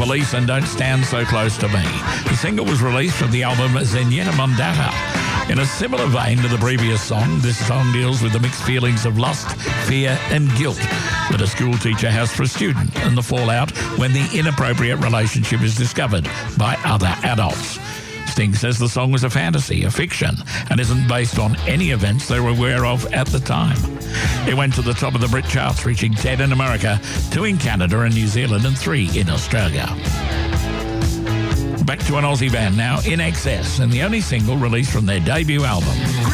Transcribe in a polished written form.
Police and Don't Stand So Close to Me. The single was released from the album Zenyatta Mondatta. In a similar vein to the previous song, this song deals with the mixed feelings of lust, fear and guilt that a school teacher has for a student and the fallout when the inappropriate relationship is discovered by other adults. Sting says the song was a fantasy, a fiction, and isn't based on any events they were aware of at the time. It went to the top of the Brit charts, reaching 10 in America, 2 in Canada and New Zealand, and 3 in Australia. Back to an Aussie band now, In Excess, and the only single released from their debut album.